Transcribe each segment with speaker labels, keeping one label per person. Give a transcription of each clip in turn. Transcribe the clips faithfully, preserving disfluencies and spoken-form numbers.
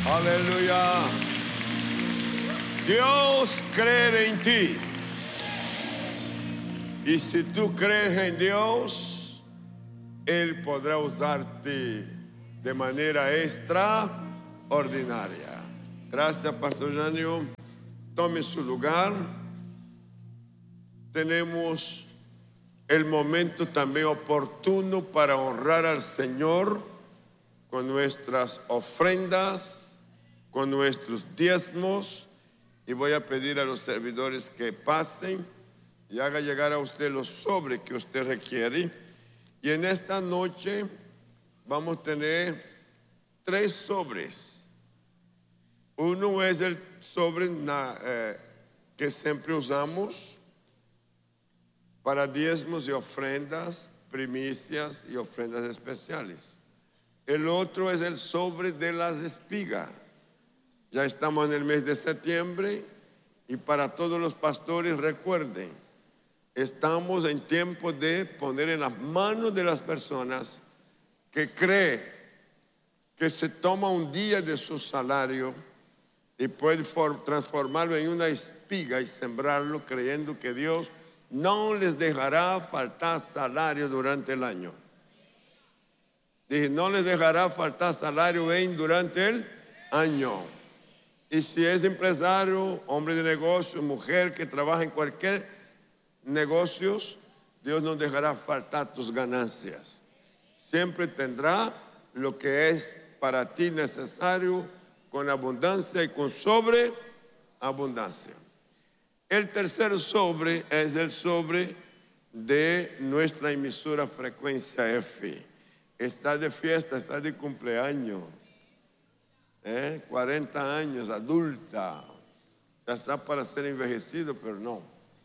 Speaker 1: Aleluya. Dios cree en ti. Y si tú crees en Dios, Él podrá usarte de manera extraordinaria. Gracias, Pastor Jânio. Tome su lugar. Tenemos el momento también oportuno para honrar al Señor con nuestras ofrendas, con nuestros diezmos. Y voy a pedir a los servidores que pasen y haga llegar a usted los sobres que usted requiere. Y en esta noche vamos a tener tres sobres. Uno es el sobre eh, que siempre usamos para diezmos y ofrendas, primicias y ofrendas especiales. El otro es el sobre de las espigas. Ya estamos en el mes de septiembre y para todos los pastores recuerden, estamos en tiempo de poner en las manos de las personas que creen que se toma un día de su salario y puede transformarlo en una espiga y sembrarlo creyendo que Dios no les dejará faltar salario durante el año. Dije, no les dejará faltar salario en durante el año. Y si es empresario, hombre de negocio, mujer que trabaja en cualquier negocio, Dios no dejará faltar tus ganancias. Siempre tendrá lo que es para ti necesario con abundancia y con sobreabundancia. El tercer sobre es el sobre de nuestra emisora Frecuencia F. Está de fiesta, está de cumpleaños. ¿Eh? cuarenta años, adulta. Ya está para ser envejecido, pero no.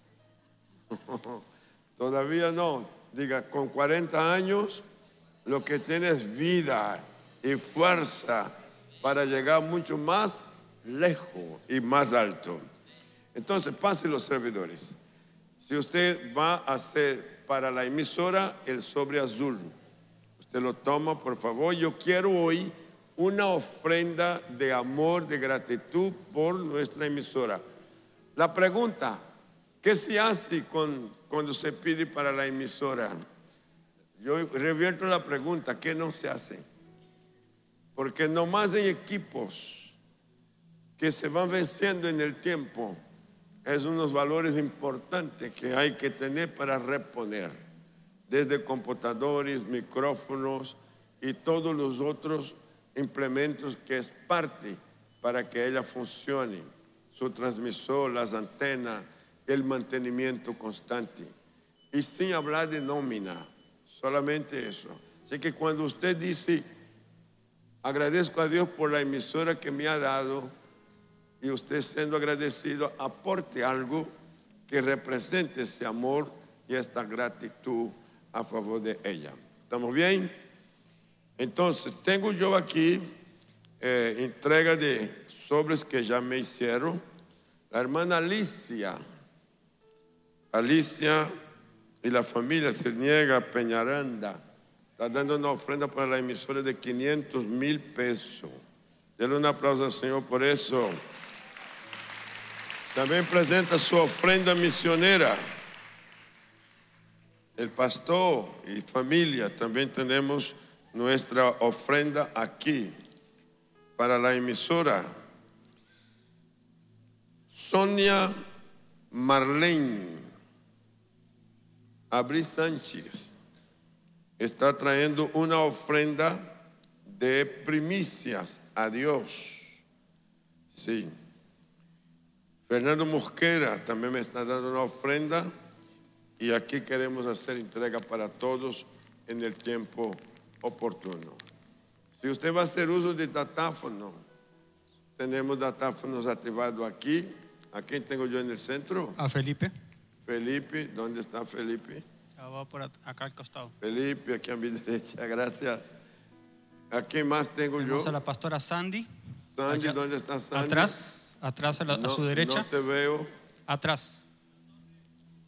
Speaker 1: Todavía no. Diga, con cuarenta años lo que tiene es vida y fuerza para llegar mucho más lejos y más alto. Entonces, pase los servidores. Si usted va a hacer para la emisora el sobre azul, usted lo toma, por favor. Yo quiero hoy una ofrenda de amor, de gratitud por nuestra emisora. La pregunta, ¿qué se hace con, cuando se pide para la emisora? Yo revierto la pregunta, ¿qué no se hace? Porque nomás en equipos que se van venciendo en el tiempo, es unos valores importantes que hay que tener para reponer, desde computadores, micrófonos y todos los otros implementos que es parte para que ella funcione, su transmisor, las antenas, el mantenimiento constante, y sin hablar de nómina, solamente eso. Así que cuando usted dice, agradezco a Dios por la emisora que me ha dado, y usted siendo agradecido, aporte algo que represente ese amor y esta gratitud a favor de ella. ¿Estamos bien? Entonces, tengo yo aquí eh, entrega de sobres que ya me hicieron. La hermana Alicia, Alicia y la familia Cerniega Peñaranda está dando una ofrenda para la emisora de quinientos mil pesos. Denle un aplauso al Señor por eso. También presenta su ofrenda misionera. El pastor y familia, también tenemos nuestra ofrenda aquí para la emisora. Sonia Marlene Abri Sánchez está trayendo una ofrenda de primicias a Dios. Sí. Fernando Mosquera también me está dando una ofrenda y aquí queremos hacer entrega para todos en el tiempo oportuno. Si usted va a hacer uso de datáfono, tenemos datáfonos activados aquí. ¿A quién tengo yo en el centro?
Speaker 2: A Felipe.
Speaker 1: Felipe, ¿dónde está Felipe?
Speaker 2: Ya va por acá al costado.
Speaker 1: Felipe, aquí a mi derecha, gracias. ¿A quién más tengo
Speaker 2: Tenemos
Speaker 1: yo?
Speaker 2: a la pastora Sandy.
Speaker 1: Sandy,
Speaker 2: Allá,
Speaker 1: ¿dónde está Sandy?
Speaker 2: Atrás, atrás a, la,
Speaker 1: no,
Speaker 2: a su derecha.
Speaker 1: No te veo.
Speaker 2: Atrás.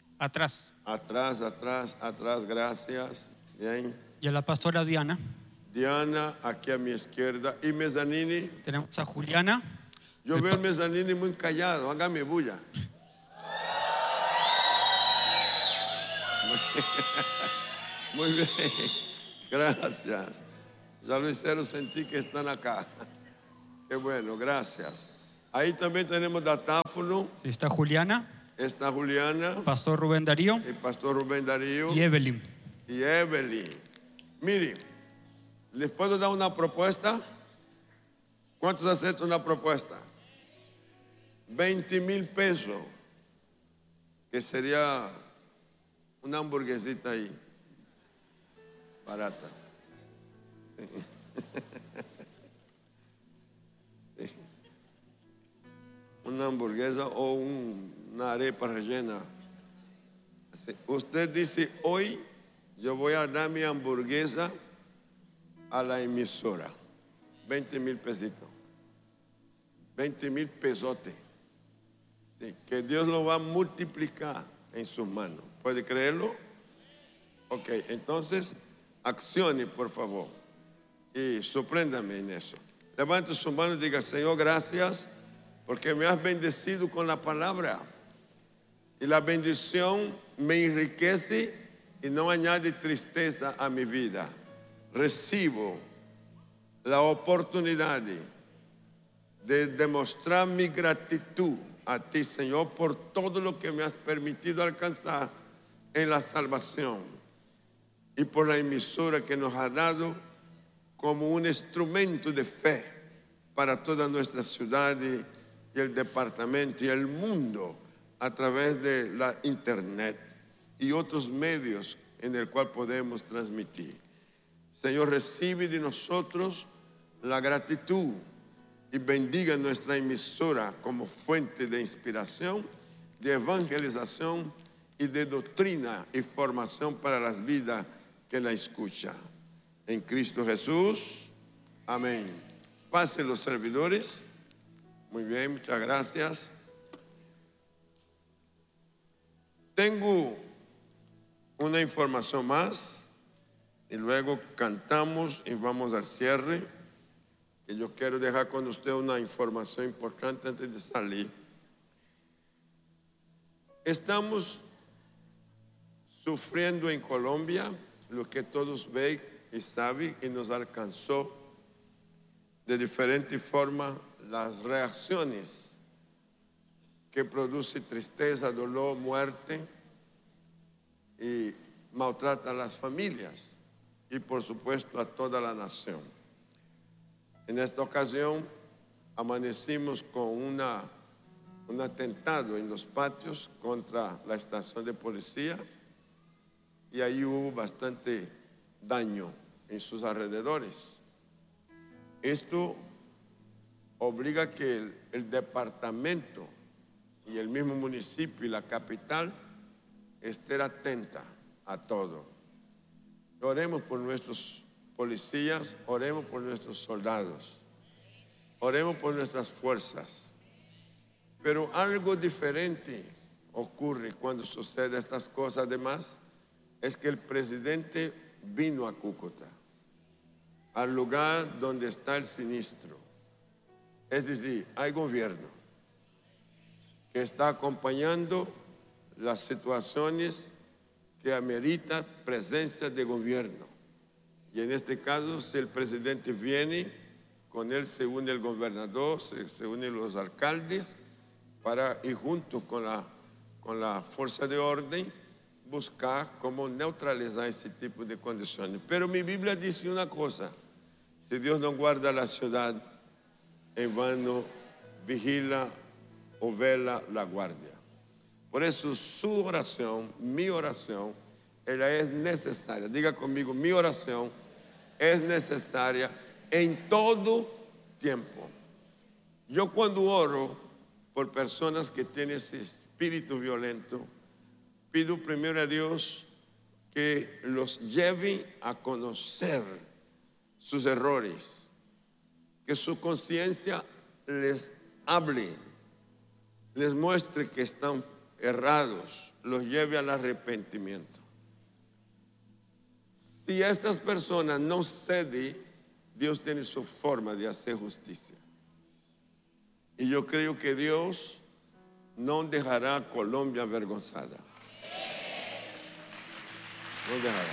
Speaker 2: Atrás.
Speaker 1: Atrás, atrás, atrás, gracias. Bien.
Speaker 2: Y a la pastora Diana.
Speaker 1: Diana aquí a mi izquierda. Y Mezzanini.
Speaker 2: Tenemos a Juliana.
Speaker 1: Yo
Speaker 2: El
Speaker 1: veo
Speaker 2: pa-
Speaker 1: el Mezzanini muy callado. Hágame bulla. Muy bien. Gracias. Ya lo hicieron sentir que están acá. Qué bueno, gracias. Ahí también tenemos datáfono.
Speaker 2: Sí, está Juliana,
Speaker 1: Está Juliana,
Speaker 2: Pastor Rubén Darío
Speaker 1: el pastor Rubén Darío
Speaker 2: y Evelyn.
Speaker 1: y Evelyn. Mire, ¿les puedo dar una propuesta? ¿Cuántos aceptan una propuesta? veinte mil pesos, que sería una hamburguesita ahí, barata. Sí. Sí. Una hamburguesa o un- una arepa rellena. Sí. Usted dice, hoy yo voy a dar mi hamburguesa a la emisora. veinte mil pesitos. veinte mil pesotes. Sí, que Dios lo va a multiplicar en sus manos. ¿Puede creerlo? Ok, entonces, accione, por favor. Y sorpréndame en eso. Levante su mano y diga, Señor, gracias, porque me has bendecido con la palabra. Y la bendición me enriquece y no añade tristeza a mi vida. Recibo la oportunidad de demostrar mi gratitud a ti, Señor, por todo lo que me has permitido alcanzar en la salvación y por la emisora que nos ha dado como un instrumento de fe para toda nuestra ciudad y el departamento y el mundo a través de la internet y otros medios en el cual podemos transmitir. Señor, recibe de nosotros la gratitud y bendiga nuestra emisora como fuente de inspiración, de evangelización y de doctrina y formación para las vidas que la escuchan. En Cristo Jesús, amén. Pasen los servidores. Muy bien, muchas gracias. Tengo una información más y luego cantamos y vamos al cierre. Y yo quiero dejar con usted una información importante antes de salir. Estamos sufriendo en Colombia lo que todos ven y saben y nos alcanzó de diferentes formas las reacciones que produce tristeza, dolor, muerte y maltrata a las familias y por supuesto a toda la nación. En esta ocasión amanecimos con una, un atentado en los patios contra la estación de policía y ahí hubo bastante daño en sus alrededores. Esto obliga que el, el departamento y el mismo municipio y la capital estén atenta a todo. Oremos por nuestros policías, oremos por nuestros soldados, oremos por nuestras fuerzas. Pero algo diferente ocurre cuando suceden estas cosas. Además, es que el presidente vino a Cúcuta, al lugar donde está el sinistro. Es decir, hay gobierno que está acompañando las situaciones que ameritan presencia de gobierno. Y en este caso, si el presidente viene, con él se une el gobernador, se, se unen los alcaldes, para ir junto con la, con la fuerza de orden, buscar cómo neutralizar ese tipo de condiciones. Pero mi Biblia dice una cosa: si Dios no guarda la ciudad, en vano vigila o vela la guardia. Por eso su oración, mi oración, ella es necesaria. Diga conmigo, mi oración es necesaria en todo tiempo. Yo cuando oro por personas que tienen ese espíritu violento, pido primero a Dios que los lleve a conocer sus errores, que su conciencia les hable, les muestre que están errados, los lleve al arrepentimiento. Si estas personas no ceden Dios tiene su forma de hacer justicia. Y yo creo que Dios no dejará a Colombia avergonzada. No dejará.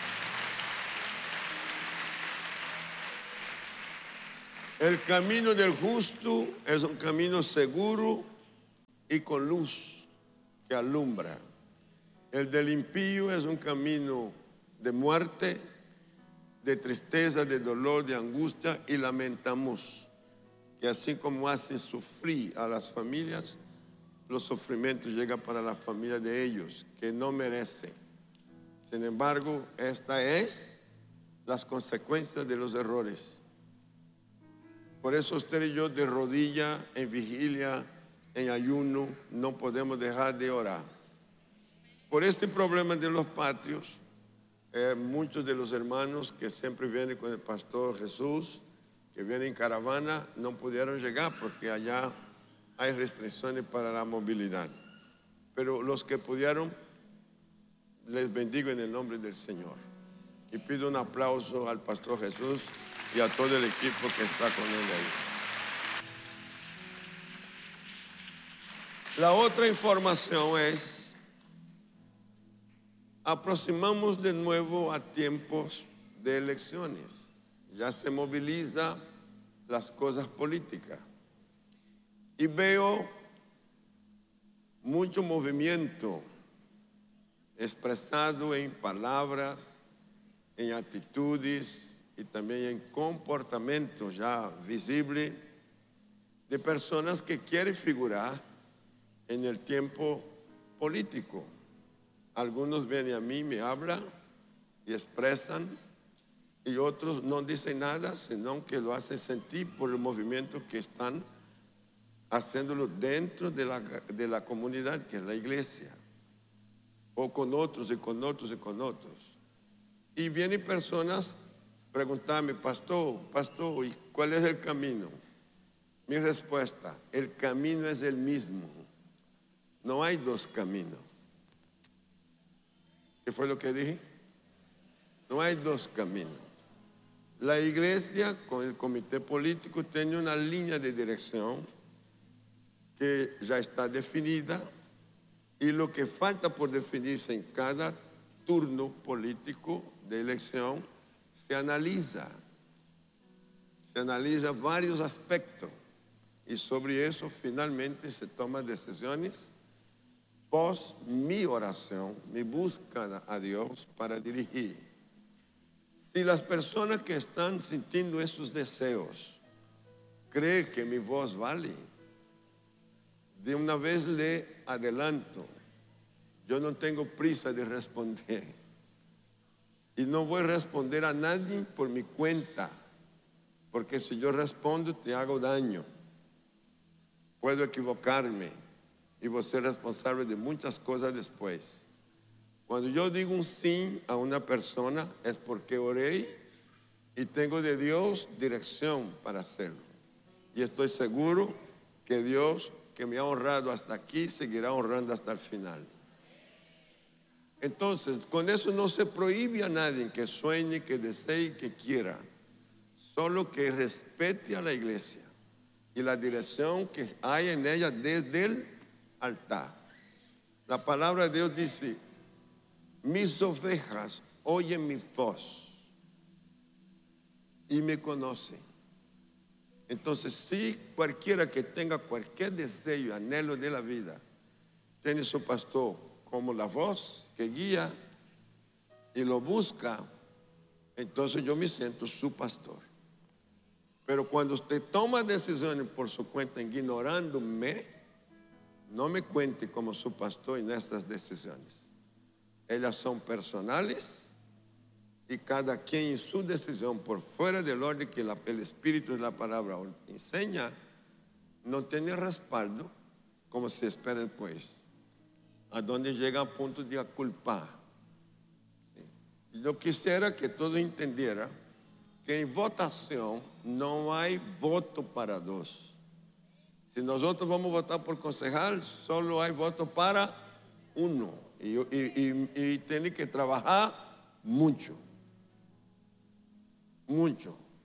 Speaker 1: El camino del justo es un camino seguro y con luz que alumbra. El del impío es un camino de muerte, de tristeza, de dolor, de angustia, y lamentamos que así como hace sufrir a las familias, los sufrimientos llegan para la familia de ellos, que no merece. Sin embargo, esta es las consecuencias de los errores. Por eso usted y yo, de rodilla, en vigilia, en ayuno, no podemos dejar de orar. Por este problema de los patios, eh, muchos de los hermanos que siempre vienen con el pastor Jesús, que vienen en caravana, no pudieron llegar porque allá hay restricciones para la movilidad. Pero los que pudieron, les bendigo en el nombre del Señor. Y pido un aplauso al pastor Jesús y a todo el equipo que está con él ahí. La otra información es, aproximamos de nuevo a tiempos de elecciones. Ya se moviliza las cosas políticas. Y veo mucho movimiento expresado en palabras, en actitudes y también en comportamiento ya visible de personas que quieren figurar en el tiempo político. Algunos vienen a mí, me hablan y expresan, y otros no dicen nada, sino que lo hacen sentir por el movimiento que están haciéndolo dentro de la, de la comunidad, que es la iglesia, o con otros y con otros y con otros. Y vienen personas a preguntarme, pastor, pastor, ¿y cuál es el camino? Mi respuesta, el camino es el mismo. No hay dos caminos. ¿Qué fue lo que dije? No hay dos caminos. La iglesia con el comité político tiene una línea de dirección que ya está definida, y lo que falta por definirse en cada turno político de elección se analiza. Se analiza varios aspectos y sobre eso finalmente se toman decisiones pos mi oración, mi búsqueda a Dios para dirigir. Si las personas que están sintiendo esos deseos creen que mi voz vale, de una vez le adelanto, yo no tengo prisa de responder y no voy a responder a nadie por mi cuenta, porque si yo respondo te hago daño, puedo equivocarme y voy a ser responsable de muchas cosas después. Cuando yo digo un sí a una persona es porque oré y tengo de Dios dirección para hacerlo, y estoy seguro que Dios, que me ha honrado hasta aquí, seguirá honrando hasta el final. Entonces, con eso no se prohíbe a nadie que sueñe, que desee, que quiera, solo que respete a la iglesia y la dirección que hay en ella desde el altar. La palabra de Dios dice, mis ovejas oyen mi voz y me conocen. Entonces, si cualquiera que tenga cualquier deseo y anhelo de la vida tiene su pastor como la voz que guía y lo busca, entonces yo me siento su pastor. Pero cuando usted toma decisiones por su cuenta, ignorándome, no me cuente como su pastor en estas decisiones. Ellas son personales y cada quien en su decisión, por fuera del orden que la, el Espíritu de la palabra enseña, no tiene respaldo, como se espera después, a donde llega a punto de culpar. ¿Sí? Yo quisiera que todos entendieran que en votación no hay voto para dos. Si nosotros vamos a votar por concejal, solo hay voto para uno, y, y, y, y tiene que trabajar mucho. Mucho.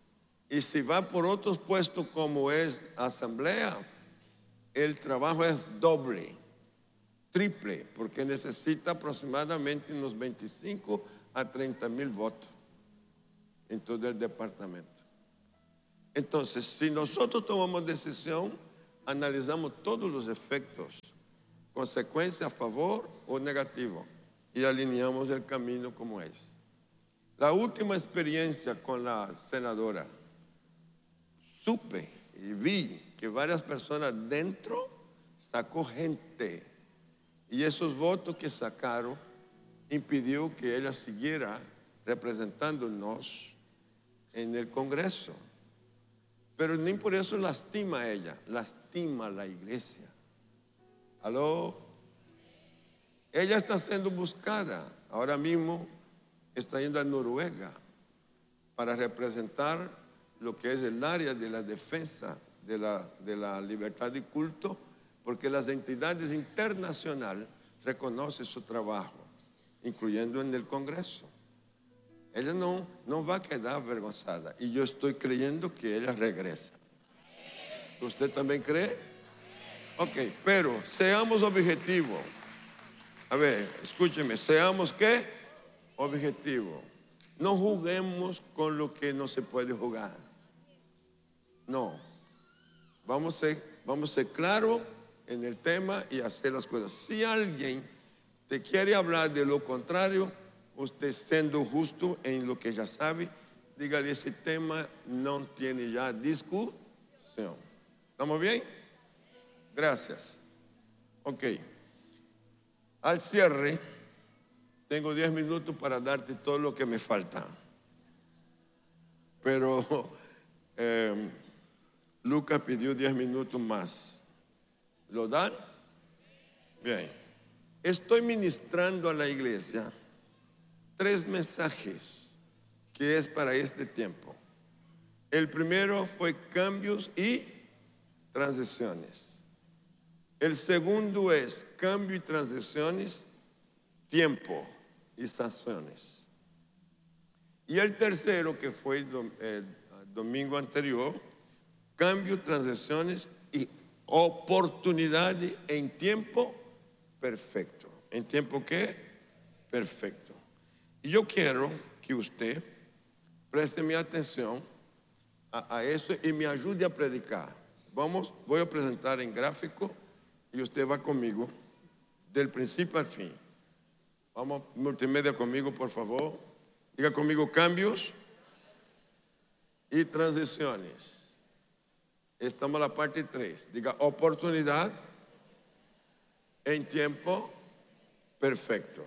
Speaker 1: Y si va por otros puestos como es asamblea, el trabajo es doble, triple, porque necesita aproximadamente unos veinticinco a treinta mil votos en todo el departamento. Entonces, si nosotros tomamos decisión, analizamos todos los efectos, consecuencias a favor o negativo, y alineamos el camino como es. La última experiencia con la senadora, supe y vi que varias personas dentro sacó gente, y esos votos que sacaron impidió que ella siguiera representándonos en el Congreso. Pero ni por eso lastima a ella, lastima a la iglesia. ¿Aló? Ella está siendo buscada. Ahora mismo está yendo a Noruega para representar lo que es el área de la defensa de la, de la libertad de culto, porque las entidades internacionales reconocen su trabajo, incluyendo en el Congreso. Ella no, no va a quedar avergonzada, y yo estoy creyendo que ella regresa. ¿Usted también cree? Ok, pero seamos objetivos. A ver, escúcheme, seamos ¿qué? Objetivos. No juguemos con lo que no se puede jugar. No. Vamos a ser, vamos a ser claros en el tema y hacer las cosas. Si alguien te quiere hablar de lo contrario, usted siendo justo en lo que ya sabe, dígale: ese tema no tiene ya discusión. ¿Estamos bien? Gracias. Ok. Al cierre, tengo diez minutos para darte todo lo que me falta. Pero eh, Lucas pidió diez minutos más. ¿Lo dan? Bien. Estoy ministrando a la iglesia tres mensajes que es para este tiempo. El primero fue cambios y transiciones. El segundo es cambio y transiciones, tiempo y sazones. Y el tercero, que fue el, dom el domingo anterior, cambio, transiciones y oportunidades en tiempo perfecto. ¿En tiempo qué? Perfecto. Y yo quiero que usted preste mi atención a, a eso y me ayude a predicar. Vamos, voy a presentar en gráfico y usted va conmigo del principio al fin. Vamos, multimedia conmigo, por favor. Diga conmigo: cambios y transiciones. Estamos en la parte tres. Diga: oportunidad en tiempo perfecto.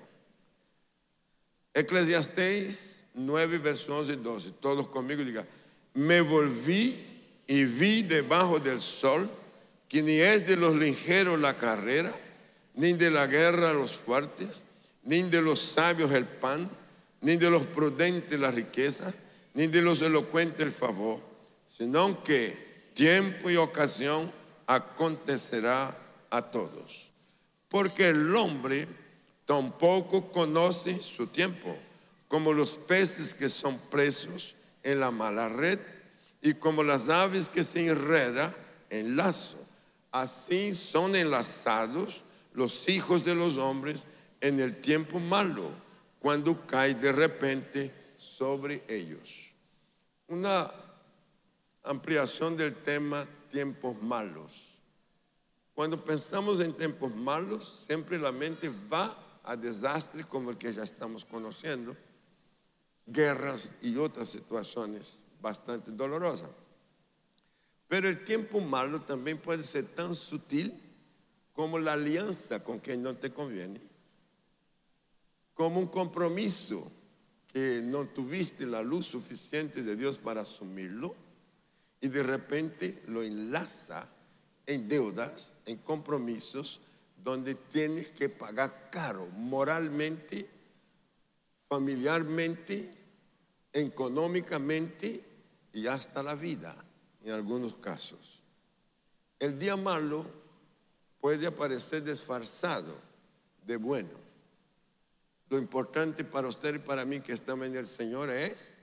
Speaker 1: Eclesiastés nueve, versos once y doce. Todos conmigo, diga: me volví y vi debajo del sol que ni es de los ligeros la carrera, ni de la guerra los fuertes, ni de los sabios el pan, ni de los prudentes la riqueza, ni de los elocuentes el favor, sino que tiempo y ocasión acontecerá a todos. Porque el hombre tampoco conoce su tiempo, como los peces que son presos en la mala red, y como las aves que se enredan en lazo. Así son enlazados los hijos de los hombres en el tiempo malo, cuando cae de repente sobre ellos. Una ampliación del tema tiempos malos. Cuando pensamos en tiempos malos, siempre la mente va a desastres como el que ya estamos conociendo, guerras y otras situaciones bastante dolorosas. Pero el tiempo malo también puede ser tan sutil como la alianza con quien no te conviene, como un compromiso que no tuviste la luz suficiente de Dios para asumirlo, y de repente lo enlaza en deudas, en compromisos, donde tienes que pagar caro, moralmente, familiarmente, económicamente y hasta la vida, en algunos casos. El día malo puede aparecer disfrazado de bueno. Lo importante para usted y para mí que estamos en el Señor es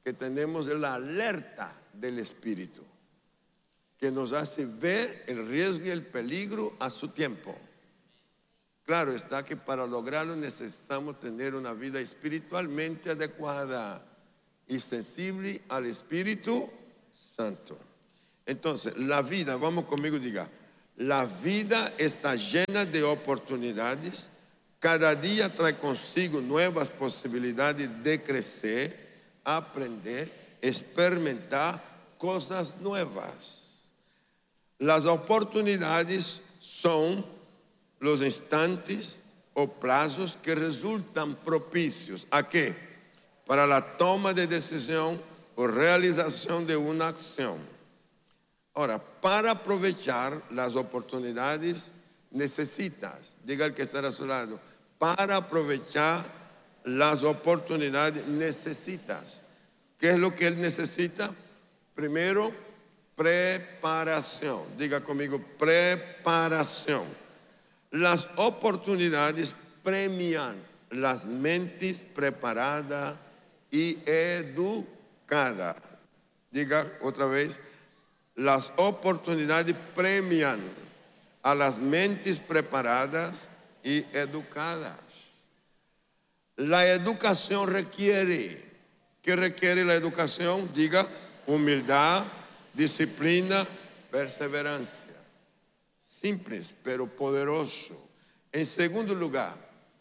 Speaker 1: que tenemos la alerta del Espíritu, que nos hace ver el riesgo y el peligro a su tiempo. Claro está que para lograrlo necesitamos tener una vida espiritualmente adecuada y sensible al Espíritu Santo. Entonces, la vida, vamos conmigo, diga, la vida está llena de oportunidades. Cada día trae consigo nuevas posibilidades de crecer, aprender, experimentar cosas nuevas. Las oportunidades son los instantes o plazos que resultan propicios. ¿A qué? Para la toma de decisión o realización de una acción. Ahora, para aprovechar las oportunidades necesitas, diga al que está a su lado, para aprovechar las oportunidades necesitas. ¿Qué es lo que él necesita? Primero, preparación. Diga conmigo, preparación. Las oportunidades premian las mentes preparadas y educadas. Diga otra vez, las oportunidades premian a las mentes preparadas y educadas. La educación requiere, ¿qué requiere la educación? Diga, humildad, disciplina, perseverancia. Simples, pero poderoso. En segundo lugar,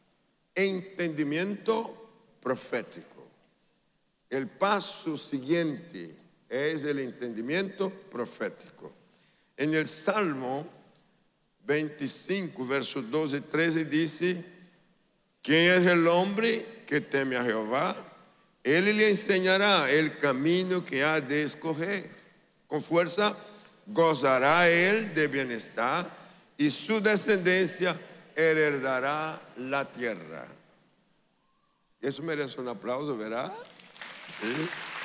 Speaker 1: entendimiento profético. El paso siguiente es el entendimiento profético. En el Salmo veinticinco, versos doce y trece dice, ¿quién es el hombre que teme a Jehová? Él le enseñará el camino que ha de escoger. Con fuerza gozará él de bienestar y su descendencia heredará la tierra. Eso merece un aplauso, ¿verdad? ¿Sí?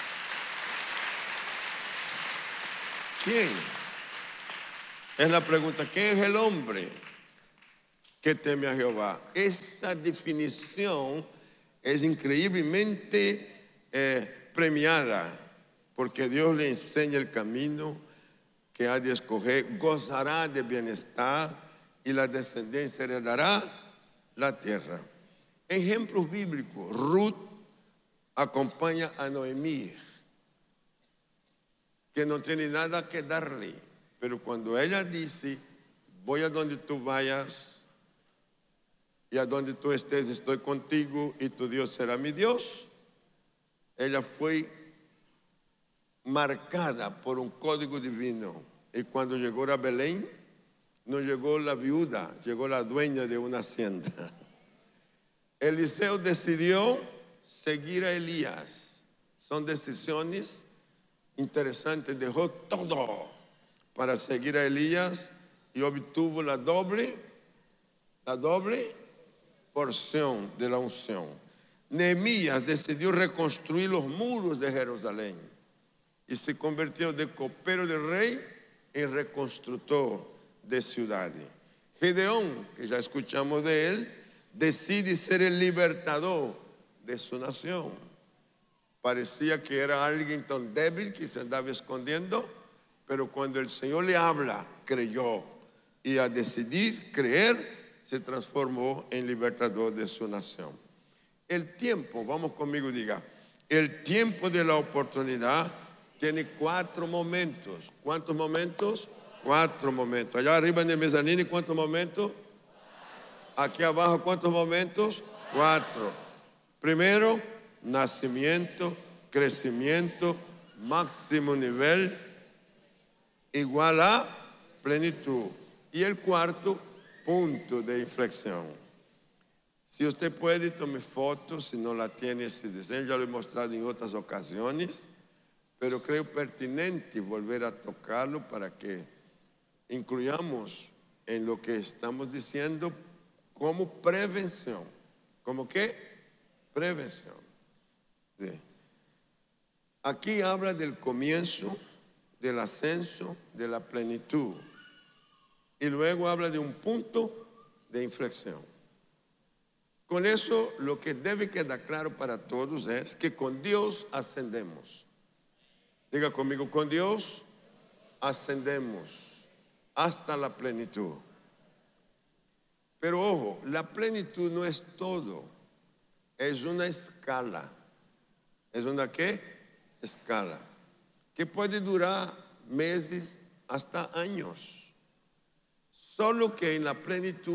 Speaker 1: ¿Quién? Es la pregunta, ¿quién es el hombre que teme a Jehová? Esa definición es increíblemente eh, premiada, porque Dios le enseña el camino que ha de escoger, gozará de bienestar y la descendencia heredará la tierra. Ejemplos bíblicos, Ruth acompaña a Noemí, que no tiene nada que darle, pero cuando ella dice, voy a donde tú vayas y a donde tú estés estoy contigo y tu Dios será mi Dios, ella fue marcada por un código divino. Y cuando llegó a Belén, no llegó la viuda, llegó la dueña de una hacienda. Eliseo decidió seguir a Elías. Son decisiones interesantes. Dejó todo para seguir a Elías y obtuvo la doble, la doble porción de la unción. Nehemías decidió reconstruir los muros de Jerusalén y se convirtió de copero del rey en reconstructor de ciudades. Gedeón, que ya escuchamos de él, decide ser el libertador de su nación. Parecía que era alguien tan débil que se andaba escondiendo, pero cuando el Señor le habla, creyó, y a decidir creer se transformó en libertador de su nación. El tiempo, vamos conmigo, diga, el tiempo de la oportunidad tiene cuatro momentos. ¿Cuántos momentos? Cuatro momentos. Allá arriba en el mezanino, ¿cuántos momentos? Aquí abajo, ¿cuántos momentos? Cuatro. Primero, nacimiento, crecimiento, máximo nivel, igual a plenitud. Y el cuarto, punto de inflexión. Si usted puede, tome fotos. Si no la tiene, ese diseño ya lo he mostrado en otras ocasiones, pero creo pertinente volver a tocarlo para que incluyamos en lo que estamos diciendo como prevención. ¿Cómo qué? Prevención. Sí. Aquí habla del comienzo, del ascenso, de la plenitud. Y luego habla de un punto de inflexión. Con eso lo que debe quedar claro para todos es que con Dios ascendemos. Diga conmigo, con Dios ascendemos hasta la plenitud. Pero ojo, la plenitud no es todo, es una escala. ¿Es una qué? Escala. Que puede durar meses hasta años. Solo que en la plenitud